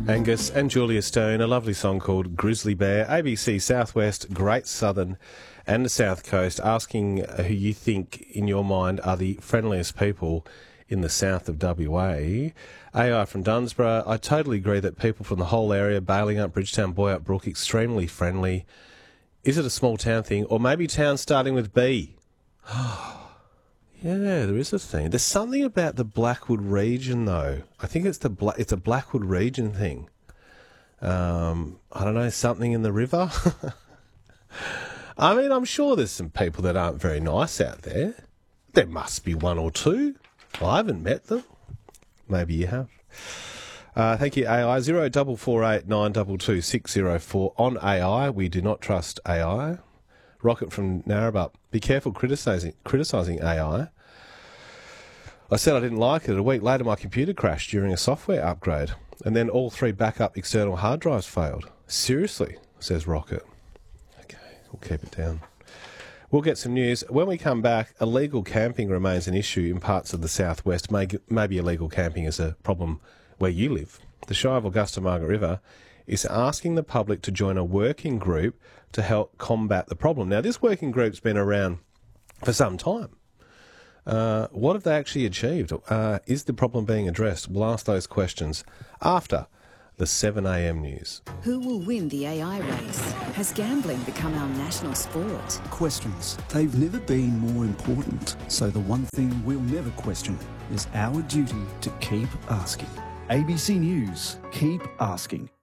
Angus and Julia Stone, a lovely song called Grizzly Bear. ABC Southwest, Great Southern and the South Coast, asking who you think in your mind are the friendliest people in the south of WA. AI from Dunsborough, I totally agree that people from the whole area, Balingup, Bridgetown, Boyup, Brook, extremely friendly. Is it a small town thing? Or maybe towns starting with B? Yeah, there is a thing. There's something about the Blackwood region, though. I think it's it's a Blackwood region thing. I don't know, something in the river? I mean, I'm sure there's some people that aren't very nice out there. There must be one or two. I haven't met them. Maybe you have. Thank you, AI. 0448 922 604. On AI, we do not trust AI. Rocket from Narrabeen, be careful criticising AI. I said I didn't like it. A week later, my computer crashed during a software upgrade, and then all 3 backup external hard drives failed. Seriously, says Rocket. Okay, we'll keep it down. We'll get some news. When we come back, illegal camping remains an issue in parts of the southwest. Maybe illegal camping is a problem where you live. The Shire of Augusta Margaret River is asking the public to join a working group to help combat the problem. Now, this working group's been around for some time. What have they actually achieved? Is the problem being addressed? We'll ask those questions after the 7 a.m. news. Who will win the AI race? Has gambling become our national sport? Questions. They've never been more important. So the one thing we'll never question is our duty to keep asking. ABC News. Keep asking.